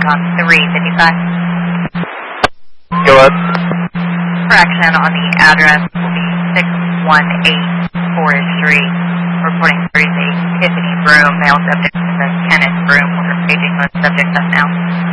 on 355. Go up. Correction on the address will be 618 Forest Street. Reporting there is a Tiffany Broom, male subject is a Kenneth Broom. We're paging those subjects up now.